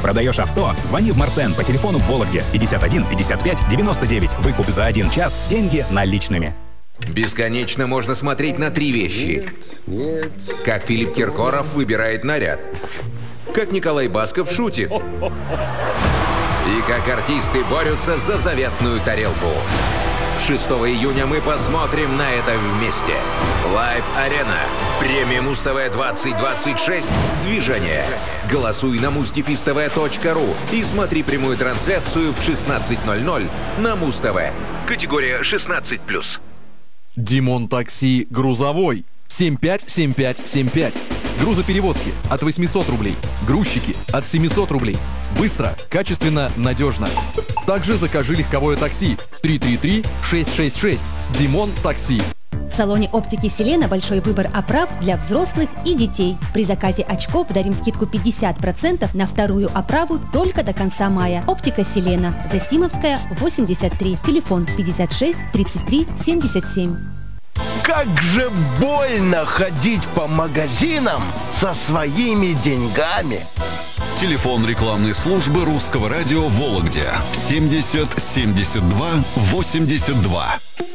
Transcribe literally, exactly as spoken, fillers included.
Продаешь авто? Звони в Мартен по телефону в Вологде пятьдесят один пятьдесят пять девяносто девять. Выкуп за один час, деньги наличными. Бесконечно можно смотреть на три вещи. Нет, нет. Как Филипп Киркоров выбирает наряд. Как Николай Басков шутит. И как артисты борются за заветную тарелку. шестого июня мы посмотрим на это вместе. Live Arena. Премия Муз-ТВ двадцать двадцать шесть. Движение. Голосуй на муз-тв точка ру и смотри прямую трансляцию в шестнадцать ноль ноль на Муз-ТВ. Категория шестнадцать плюс. Димон Такси грузовой. семь пять семь пять семь пять. Грузоперевозки от восемьсот рублей. Грузчики от семьсот рублей. Быстро, качественно, надежно. Также закажи легковое такси три три три шесть шесть шесть. Димон Такси. В салоне оптики «Селена» большой выбор оправ для взрослых и детей. При заказе очков дарим скидку пятьдесят процентов на вторую оправу только до конца мая. Оптика «Селена». Засимовская, восемьдесят три. Телефон пятьдесят шесть тридцать три семьдесят семь. Как же больно ходить по магазинам со своими деньгами. Телефон рекламной службы Русского радио в Вологде семьдесят семьдесят два восемьдесят два.